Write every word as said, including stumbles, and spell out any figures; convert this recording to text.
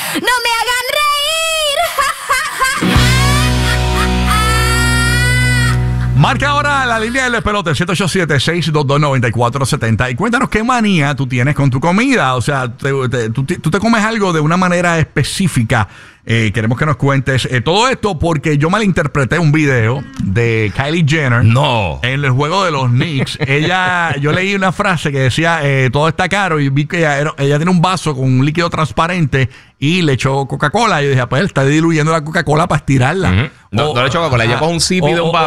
No me hagan reír. Marca ahora la línea del despelote siete ocho siete, seis dos dos, nueve cuatro siete cero y cuéntanos qué manía tú tienes con tu comida. O sea, te, te, tú, tú te comes algo de una manera específica. Eh, queremos que nos cuentes eh, todo esto porque yo malinterpreté un video de Kylie Jenner. No. En el juego de los Knicks. ella, yo leí una frase que decía eh, todo está caro y vi que ella, era, ella tiene un vaso con un líquido transparente y le echó Coca-Cola. Y yo dije, pues él está diluyendo la Coca-Cola para estirarla. Uh-huh. No, o, no le echó Coca-Cola, ella coge un sip de un vaso.